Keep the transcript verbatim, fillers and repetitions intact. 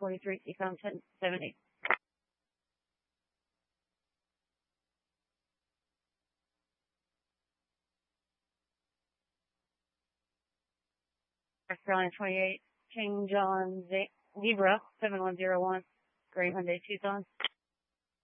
forty-three, Econ ten seventy. North Carolina twenty-eight, King John Zebra seven one zero one, Gray Hyundai Tucson.